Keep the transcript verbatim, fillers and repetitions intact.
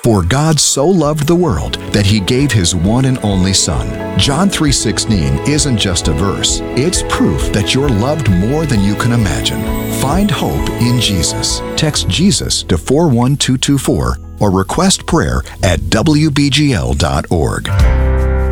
For God so loved the world that He gave His one and only Son. John three sixteen isn't just a verse. It's proof that you're loved more than you can imagine. Find hope in Jesus. Text Jesus to four one two two four or request prayer at W B G L dot org.